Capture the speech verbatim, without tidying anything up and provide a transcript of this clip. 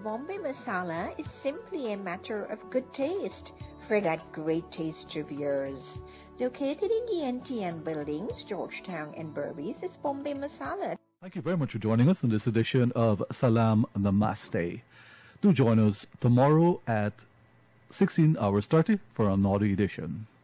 Bombay masala is simply a matter of good taste for that great taste of yours. Located in the N T N buildings, Georgetown and Berbice, is Bombay Masala. Thank you very much for joining us in this edition of Salam Namaste. Do join us tomorrow at sixteen hours thirty for another edition.